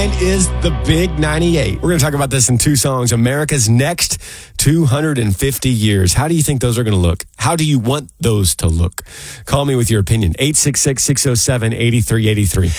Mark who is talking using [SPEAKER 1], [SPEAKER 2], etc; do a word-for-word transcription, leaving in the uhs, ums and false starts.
[SPEAKER 1] Mine is the Big ninety-eight. We're going to talk about this in two songs. America's next two hundred fifty years. How do you think those are going to look? How do you want those to look? Call me with your opinion. eight six six, six oh seven, eight three eight three.